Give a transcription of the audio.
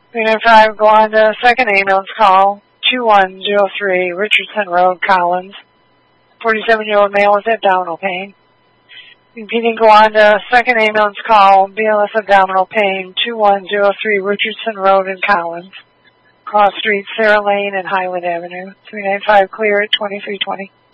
395, go on to second ambulance call, 2103 Richardson Road, Collins. 47-year-old male with abdominal pain. Repeating, go on to second ambulance call, BLS abdominal pain, 2103 Richardson Road in Collins. Cross Street, Sarah Lane, and Highland Avenue. 395, clear at 2320.